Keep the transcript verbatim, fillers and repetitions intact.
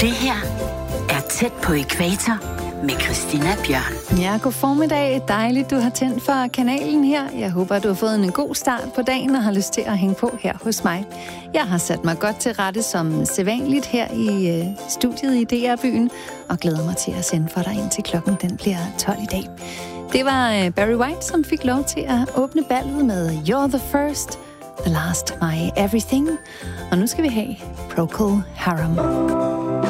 Det her er Tæt på ækvator med Christina Bjørn. Ja, god formiddag. Dejligt, du har tændt for kanalen her. Jeg håber, du har fået en god start på dagen og har lyst til at hænge på her hos mig. Jeg har sat mig godt til rette som sædvanligt her i øh, studiet i D R-byen og glæder mig til at sende for dig ind til klokken den bliver tolv i dag. Det var øh, Barry White, som fik lov til at åbne ballet med You're the First, The Last, My Everything. Og nu skal vi have Procol Harum.